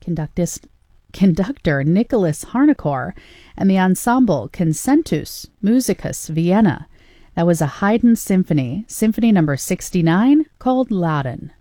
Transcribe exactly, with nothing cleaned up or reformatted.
conductist, conductor Nicholas Harnoncourt, and the ensemble Concentus Musicus Vienna. That was a Haydn symphony, Symphony number sixty-nine, called Laden.